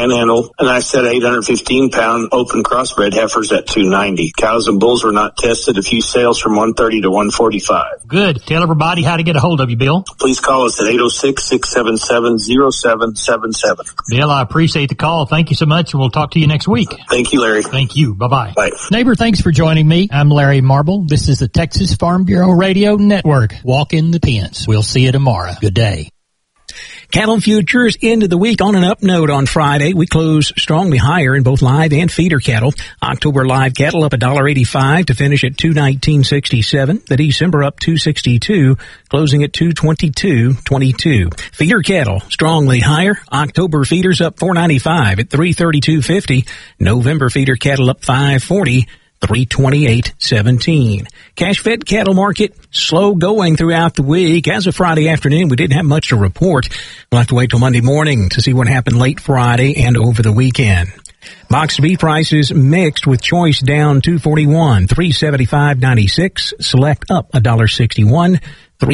Panhandle, and I said 815-pound open crossbred heifers at 290. Cows and bulls were not tested. A few sales from 130 to 145. Good. Tell everybody how to get a hold of you, Bill. Please call us at 806-677-0777. Bill, I appreciate the call. Thank you so much, and we'll talk to you next week. Thank you, Larry. Thank you. Bye-bye. Bye. Neighbor, thanks for joining me. I'm Larry Marble. This is the Texas Farm Bureau Radio Network. Walk in the pens. We'll see you tomorrow. Good day. Cattle futures into the week on an up note on Friday. We close strongly higher in both live and feeder cattle. October live cattle up $1.85 to finish at $219.67. The December up $2.62, closing at $222.22. Feeder cattle strongly higher. October feeders up $4.95 at $332.50. November feeder cattle up $5.40. $328.17. Cash-fed cattle market slow going throughout the week. As of Friday afternoon, we didn't have much to report. We'll have to wait till Monday morning to see what happened late Friday and over the weekend. Boxed beef prices mixed with choice down $2.41, $375.96. Select up $1.61,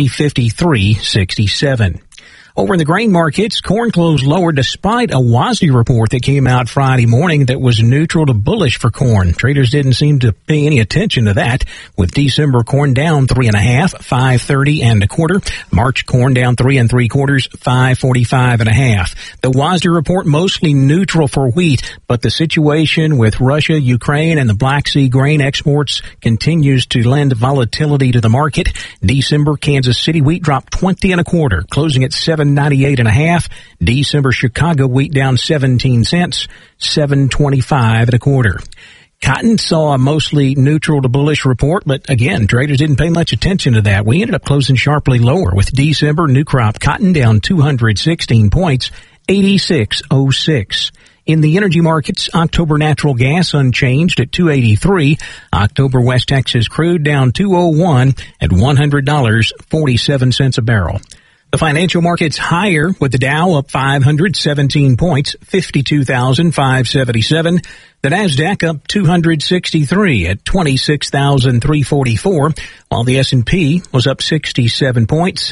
$353.67. Over in the grain markets, corn closed lower despite a WASDE report that came out Friday morning that was neutral to bullish for corn. Traders didn't seem to pay any attention to that, with December corn down 3.5, 5.30 1/4. March corn down 3 3/4, 5.45 1/2. The WASDE report mostly neutral for wheat, but the situation with Russia, Ukraine, and the Black Sea grain exports continues to lend volatility to the market. December Kansas City wheat dropped 20 1/4, closing at 7.98 1/2. December Chicago wheat down 17 cents, 7.25 1/4. Cotton saw a mostly neutral to bullish report, but again, traders didn't pay much attention to that. We ended up closing sharply lower with December new crop cotton down 216 points, 86.06. In the energy markets, October natural gas unchanged at $2.83. October West Texas crude down $2.01 at $100.47 a barrel. The financial markets higher with the Dow up 517 points, 52,577. The Nasdaq up 263 at 26,344, while the S&P was up 67 points,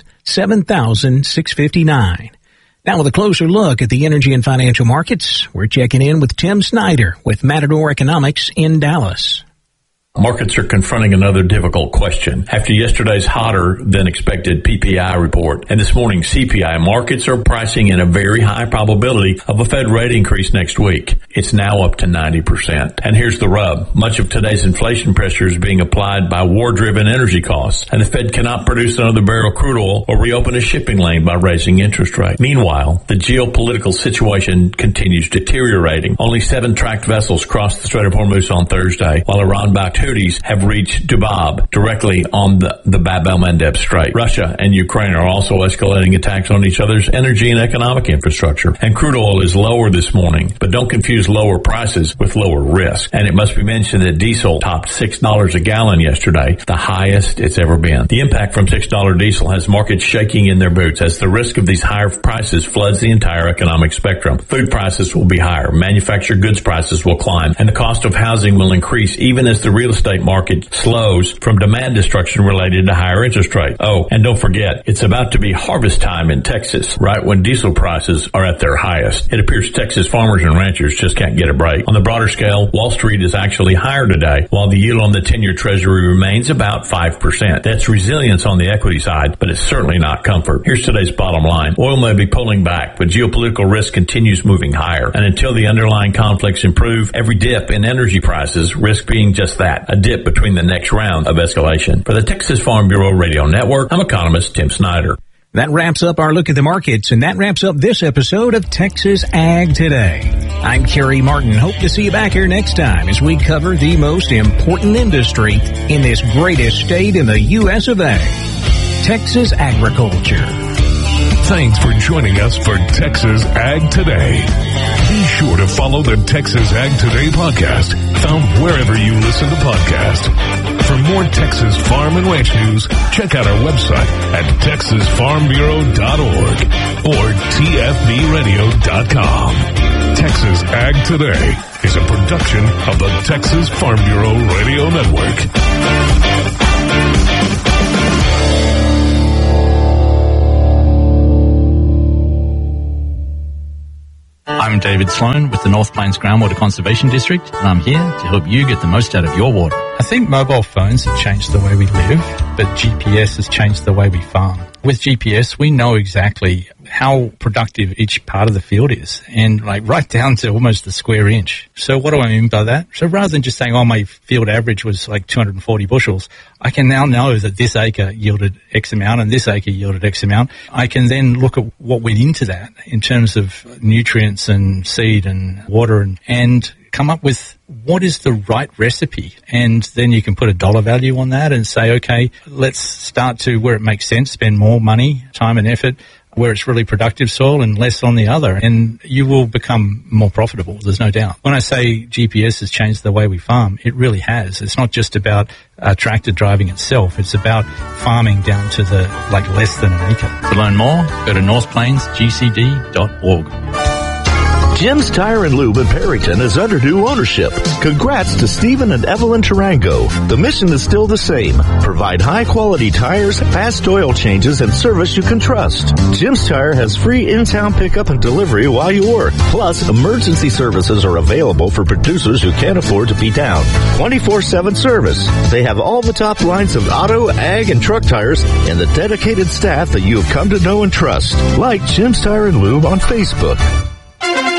7,659. Now with a closer look at the energy and financial markets, we're checking in with Tim Snyder with Matador Economics in Dallas. Markets are confronting another difficult question. After yesterday's hotter than expected PPI report and this morning's CPI, markets are pricing in a very high probability of a Fed rate increase next week. It's now up to 90%. And here's the rub. Much of today's inflation pressure is being applied by war-driven energy costs, and the Fed cannot produce another barrel of crude oil or reopen a shipping lane by raising interest rates. Meanwhile, the geopolitical situation continues deteriorating. Only 7 tracked vessels crossed the Strait of Hormuz on Thursday, while Iran-backed Houthis have reached Dubab, directly on the Bab el-Mandeb Strait. Russia and Ukraine are also escalating attacks on each other's energy and economic infrastructure. And crude oil is lower this morning, but don't confuse lower prices with lower risk. And it must be mentioned that diesel topped $6 a gallon yesterday, the highest it's ever been. The impact from $6 diesel has markets shaking in their boots as the risk of these higher prices floods the entire economic spectrum. Food prices will be higher, manufactured goods prices will climb, and the cost of housing will increase even as the real estate market slows from demand destruction related to higher interest rates. Oh, and don't forget, it's about to be harvest time in Texas, right when diesel prices are at their highest. It appears Texas farmers and ranchers just can't get a break. On the broader scale, Wall Street is actually higher today, while the yield on the 10-year Treasury remains about 5%. That's resilience on the equity side, but it's certainly not comfort. Here's today's bottom line. Oil may be pulling back, but geopolitical risk continues moving higher. And until the underlying conflicts improve, every dip in energy prices risk being just that, a dip between the next round of escalation. For the Texas Farm Bureau Radio Network, I'm economist Tim Snyder. That wraps up our look at the markets, and that wraps up this episode of Texas Ag Today. I'm Kerry Martin. Hope to see you back here next time as we cover the most important industry in this greatest state in the U.S. of A, Texas agriculture. Thanks for joining us for Texas Ag Today. Be sure to follow the Texas Ag Today podcast, found wherever you listen to podcasts. For more Texas farm and ranch news, check out our website at texasfarmbureau.org or tfbradio.com. Texas Ag Today is a production of the Texas Farm Bureau Radio Network. I'm David Sloan with the North Plains Groundwater Conservation District, and I'm here to help you get the most out of your water. I think mobile phones have changed the way we live, but GPS has changed the way we farm. With GPS, we know exactly how productive each part of the field is, and right down to almost the square inch. So what do I mean by that? So rather than just saying, my field average was 240 bushels, I can now know that this acre yielded X amount and this acre yielded X amount. I can then look at what went into that in terms of nutrients and seed and water and come up with what is the right recipe. And then you can put a dollar value on that and say, okay, let's start to where it makes sense, spend more money, time and effort where it's really productive soil and less on the other. And you will become more profitable, there's no doubt. When I say GPS has changed the way we farm, it really has. It's not just about tractor driving itself. It's about farming down to the less than an acre. To learn more, go to northplainsgcd.org. Jim's Tire and Lube in Perryton is under new ownership. Congrats to Stephen and Evelyn Tarango. The mission is still the same. Provide high-quality tires, fast oil changes, and service you can trust. Jim's Tire has free in-town pickup and delivery while you work. Plus, emergency services are available for producers who can't afford to be down. 24/7 service. They have all the top lines of auto, ag, and truck tires, and the dedicated staff that you have come to know and trust. Like Jim's Tire and Lube on Facebook.